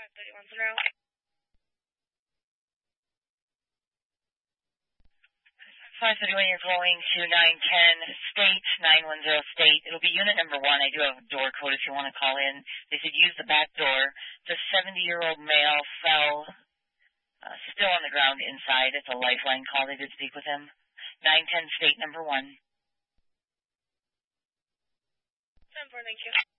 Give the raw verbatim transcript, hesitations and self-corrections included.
five thirty-one Monroe. five thirty-one, you're going to nine ten State, nine one zero State. It'll be unit number one. I do have a door code if you want to call in. They said use the back door. The seventy-year-old male fell uh, still on the ground inside. It's a lifeline call. They did speak with him. nine ten State, number one. ten four, thank you.